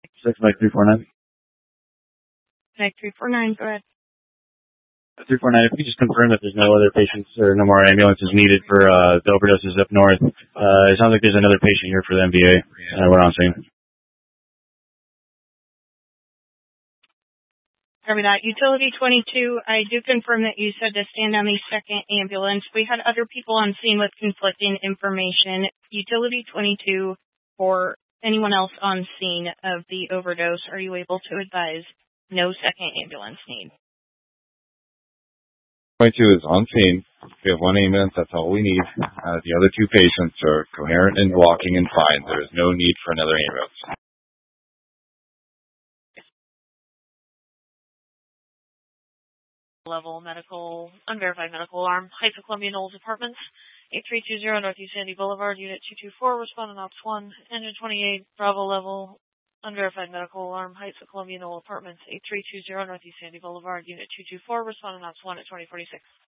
Mike 349. Mike 349, go ahead. 349, if you could just confirm that there's no other patients or no more ambulances needed for the overdoses up north. It sounds like there's another patient here for the MVA. We're on scene. Copy that. Utility 22, I do confirm that you said to stand on the second ambulance. We had other people on scene with conflicting information. Utility 22, for anyone else on scene of the overdose, are you able to advise no second ambulance need? 22 is on scene. We have one ambulance. That's all we need. The other two patients are coherent and walking and fine. There is no need for another ambulance. Level medical, unverified medical alarm, Heights of Columbia Knolls Apartments, 8320 Northeast Sandy Boulevard, Unit 224, responding Ops 1, Engine 28, Bravo level, unverified medical alarm, Heights of Columbia Knoll Apartments, 8320 Northeast Sandy Boulevard, Unit 224, responding Ops 1 at 2046.